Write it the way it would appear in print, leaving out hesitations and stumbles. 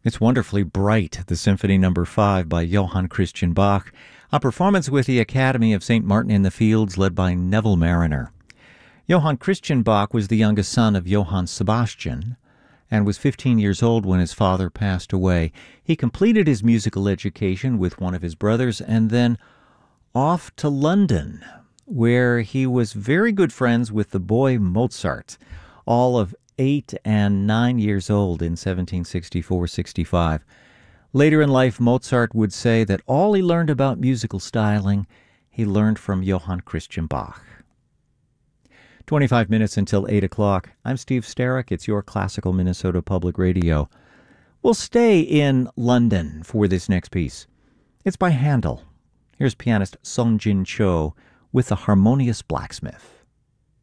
It's wonderfully bright, the Symphony No. 5 by Johann Christian Bach, a performance with the Academy of St. Martin in the Fields led by Neville Marriner. Johann Christian Bach was the youngest son of Johann Sebastian and was 15 years old when his father passed away. He completed his musical education with one of his brothers and then off to London, where he was very good friends with the boy Mozart, all of 8 and 9 years old in 1764-65. Later in life, Mozart would say that all he learned about musical styling, he learned from Johann Christian Bach. 25 minutes until 8 o'clock. I'm Steve Starrick. It's your Classical Minnesota Public Radio. We'll stay in London for this next piece. It's by Handel. Here's pianist Sung Jin Cho with The Harmonious Blacksmith.